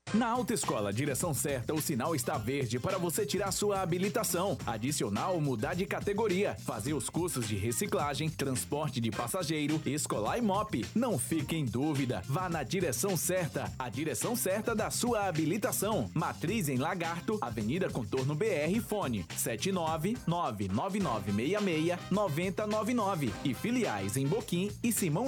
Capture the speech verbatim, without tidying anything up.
Na Autoescola Direção Certa, o sinal está verde para você tirar sua habilitação, adicionar ou mudar de categoria, fazer os cursos de reciclagem, transporte de passageiro, escolar e mop. Não fique em dúvida, vá na Direção Certa, a direção certa da sua habilitação. Matriz em Lagarto, Avenida Contorno B R, fone sete nove nove nove nove seis seis nove zero nove nove e filiais em Boquim e Simão